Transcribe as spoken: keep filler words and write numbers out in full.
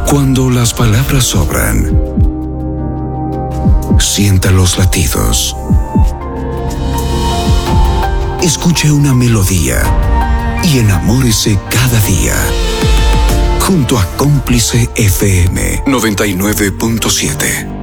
Cuando las palabras sobran, sienta los latidos. Escuche una melodía y enamórese cada día. Junto a Cómplice F M noventa y nueve punto siete.